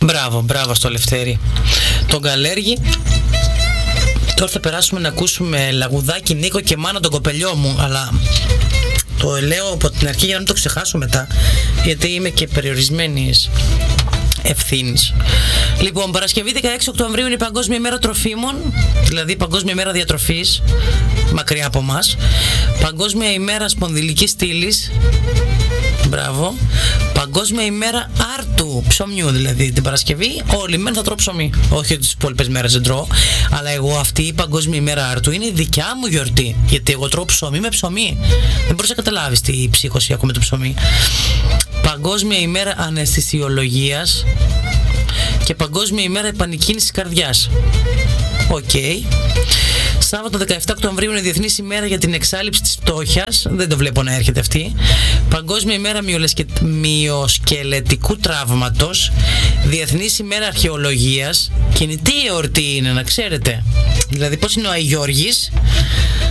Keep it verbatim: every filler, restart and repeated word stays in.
Μπράβο, μπράβο στο Λευτέρη. Τον Καλέργη. Τώρα θα περάσουμε να ακούσουμε λαγουδάκι Νίκο και Μάνα τον κοπελιό μου, αλλά το λέω από την αρχή για να μην το ξεχάσω μετά, γιατί είμαι και περιορισμένης ευθύνης. Λοιπόν, Παρασκευή δεκαέξι Οκτωβρίου είναι η Παγκόσμια ημέρα τροφίμων, δηλαδή Παγκόσμια ημέρα διατροφής, μακριά από μας. Παγκόσμια ημέρα σπονδυλικής στήλης. Μπράβο. Παγκόσμια ημέρα άρτου, ψωμιού δηλαδή. Την Παρασκευή όλη μέρα θα τρώω ψωμί. Όχι τις υπόλοιπες μέρες δεν τρώω, αλλά εγώ αυτή η Παγκόσμια ημέρα άρτου είναι η δικιά μου γιορτή. Γιατί εγώ τρώω ψωμί με ψωμί. Δεν μπορείς να καταλάβεις τι ψύχωση έχω με το ψωμί. Παγκόσμια ημέρα αναισθησιολογίας και Παγκόσμια ημέρα επανεκκίνησης καρδιάς. Οκ. Okay. Σάββατο δεκαεπτά Οκτωβρίου είναι Διεθνής ημέρα για την εξάλληψη της φτώχειας. Δεν το βλέπω να έρχεται αυτή. Παγκόσμια ημέρα μυοσκελετικού τραύματος. Διεθνής ημέρα αρχαιολογίας. Κινητή εορτή είναι, να ξέρετε. Δηλαδή πώς είναι ο Άι Γιώργης.